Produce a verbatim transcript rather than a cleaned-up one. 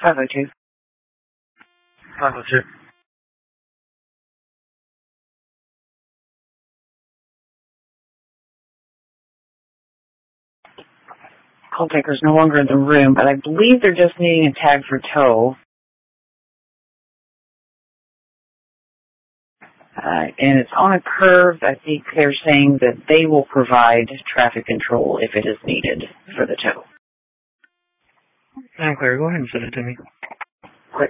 five oh two. five oh two. Call taker's no longer in the room, but I believe they're just needing a tag for tow. Uh, and it's on a curve. I think they're saying that they will provide traffic control if it is needed for the tow. I'm clear. Go ahead and send it to me.